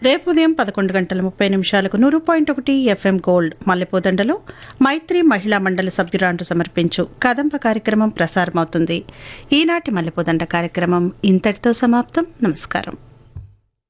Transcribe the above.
రేపు ఉదయం 11:30 100.1 FM gold మల్లెపూదండలో మైత్రి మహిళా మండలి సభ్యురాండ్రు సమర్పించు కదంబ కార్యక్రమం ప్రసారమవుతుంది. ఈనాటి మల్లెపూదండ కార్యక్రమం ఇంతటితో సమాప్తం. నమస్కారం.